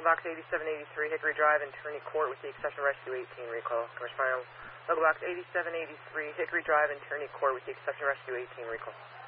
Box 8783 Hickory Drive in Turney Court with the exception of Rescue 18 recall. Can respond. Local Box 8783 Hickory Drive in Turney Court with the exception of Rescue 18 recall.